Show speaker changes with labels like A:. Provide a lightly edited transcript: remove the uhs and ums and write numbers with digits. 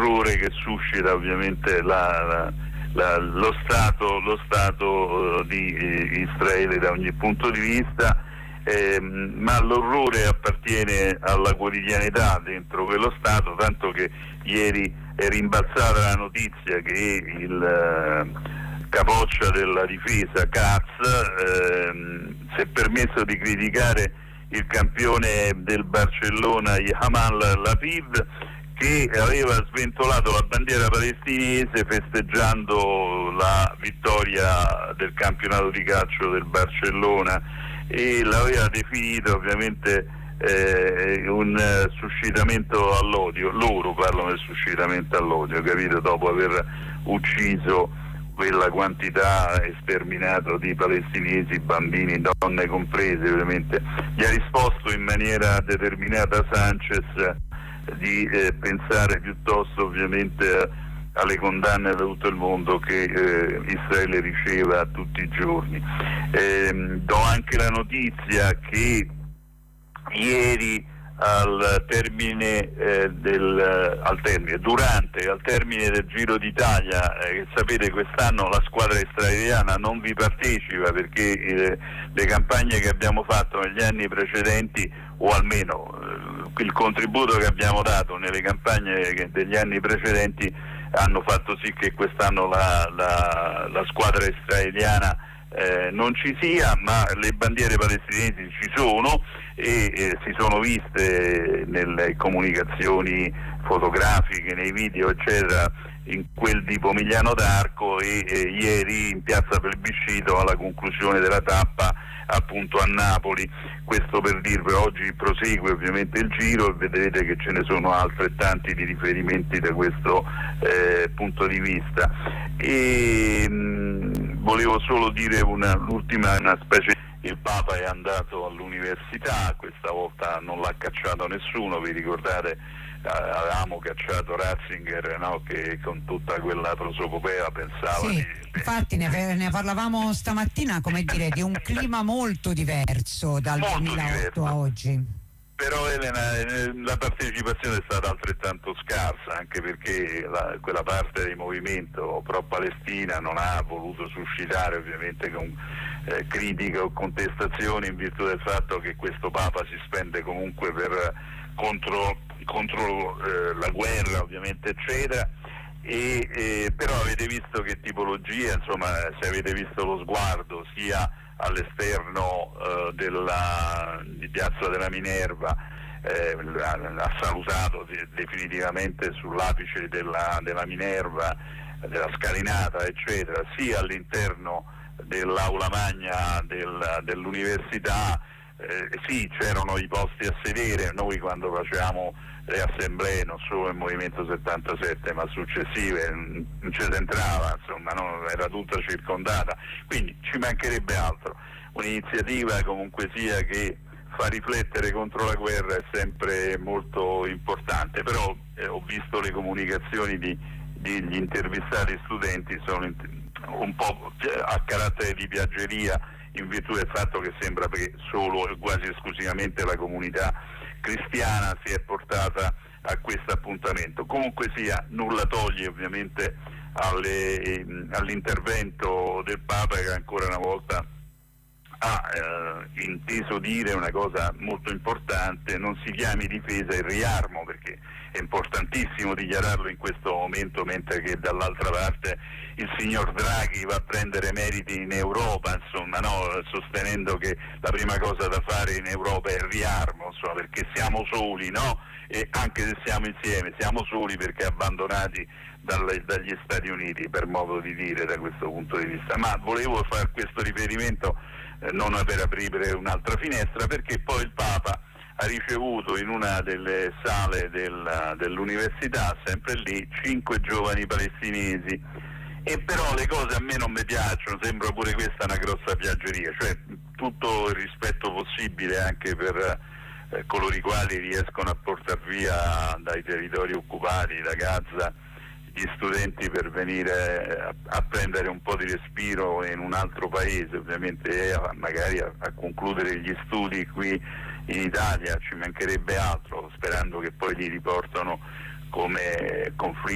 A: orrore che suscita ovviamente lo Stato di Israele da ogni punto di vista, ma l'orrore appartiene alla quotidianità dentro quello Stato, tanto che ieri è rimbalzata la notizia che il capoccia della difesa Katz si è permesso di criticare il campione del Barcellona Yamal Lapid, che aveva sventolato la bandiera palestinese festeggiando la vittoria del campionato di calcio del Barcellona, e l'aveva definito ovviamente un suscitamento all'odio. Loro parlano del suscitamento all'odio, capito? Dopo aver ucciso quella quantità, sterminato di palestinesi, bambini, donne comprese, ovviamente. Gli ha risposto in maniera determinata Sanchez di pensare piuttosto ovviamente alle condanne da tutto il mondo che Israele riceva tutti i giorni. Do anche la notizia che ieri al termine del Giro d'Italia, sapete quest'anno la squadra israeliana non vi partecipa perché le campagne che abbiamo fatto negli anni precedenti, o almeno il contributo che abbiamo dato nelle campagne degli anni precedenti, hanno fatto sì che quest'anno la squadra israeliana non ci sia, ma le bandiere palestinesi ci sono e si sono viste nelle comunicazioni fotografiche, nei video eccetera, in quel di Pomigliano d'Arco e ieri in piazza Plebiscito alla conclusione della tappa appunto a Napoli. Questo per dirvi, oggi prosegue ovviamente il Giro e vedrete che ce ne sono altrettanti di riferimenti da questo punto di vista. E volevo solo dire una specie. Il Papa è andato all'università, questa volta non l'ha cacciato nessuno, vi ricordate avevamo cacciato Ratzinger, no? Che con tutta quella prosopopea pensava
B: sì, infatti ne parlavamo stamattina, come dire, di un clima molto diverso dal 2008 a oggi.
A: Però Elena, la partecipazione è stata altrettanto scarsa, anche perché quella parte del movimento pro-Palestina non ha voluto suscitare ovviamente critiche o contestazioni in virtù del fatto che questo Papa si spende comunque contro la guerra ovviamente eccetera, però avete visto che tipologia, insomma, se avete visto lo sguardo sia all'esterno di Piazza della Minerva, ha salutato definitivamente sull'apice della Minerva, della scalinata eccetera, sia all'interno dell'aula magna dell'università. Sì, c'erano i posti a sedere, noi quando facevamo le assemblee, non solo il Movimento 77 ma successive, non ci si entrava, insomma, no? Era tutta circondata, quindi ci mancherebbe altro. Un'iniziativa comunque sia che fa riflettere contro la guerra è sempre molto importante, però ho visto le comunicazioni degli intervistati studenti, sono un po' a carattere di piaggeria, in virtù del fatto che sembra che solo e quasi esclusivamente la comunità cristiana si è portata a questo appuntamento. Comunque sia, nulla toglie ovviamente all'intervento del Papa, che ancora una volta ha inteso dire una cosa molto importante: non si chiami difesa il riarmo, perché è importantissimo dichiararlo in questo momento, mentre che dall'altra parte il signor Draghi va a prendere meriti in Europa, insomma, no? Sostenendo che la prima cosa da fare in Europa è il riarmo, insomma, perché siamo soli, no? E anche se siamo insieme siamo soli perché abbandonati dagli Stati Uniti, per modo di dire, da questo punto di vista. Ma volevo fare questo riferimento non per aprire un'altra finestra, perché poi il Papa ha ricevuto in una delle sale dell'università, sempre lì, 5 giovani palestinesi, e però le cose a me non mi piacciono, sembra pure questa una grossa piaggeria, cioè tutto il rispetto possibile anche per coloro i quali riescono a portare via dai territori occupati, da Gaza, gli studenti per venire a prendere un po' di respiro in un altro paese, ovviamente magari a concludere gli studi qui in Italia, ci mancherebbe altro, sperando che poi li riportano come conflitto